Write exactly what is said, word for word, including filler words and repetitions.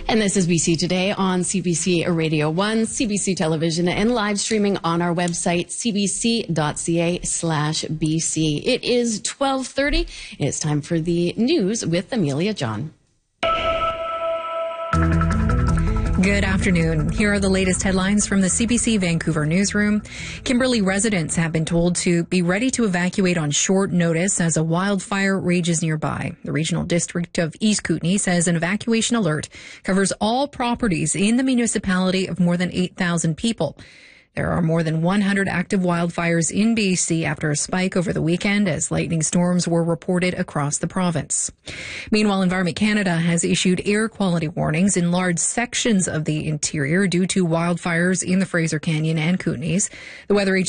And this is B C Today on C B C Radio one, C B C Television, and live streaming on our website, c b c dot c a slash b c. It is twelve thirty. It's time for the news with Amelia John. Good afternoon. Here are the latest headlines from the C B C Vancouver newsroom. Kimberley residents have been told to be ready to evacuate on short notice as a wildfire rages nearby. The Regional District of East Kootenay says an evacuation alert covers all properties in the municipality of more than eight thousand people. There are more than one hundred active wildfires in B C after a spike over the weekend as lightning storms were reported across the province. Meanwhile, Environment Canada has issued air quality warnings in large sections of the interior due to wildfires in the Fraser Canyon and Kootenays. The weather agency